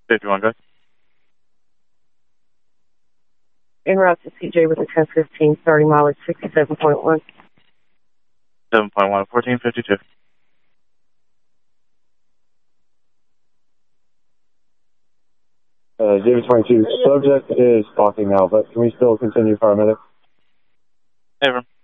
51, guys. En route to CJ with a 1015, starting mileage 67.1. 7.1, 1452. David 22, subject is talking now, but can we still continue for a minute? Abram.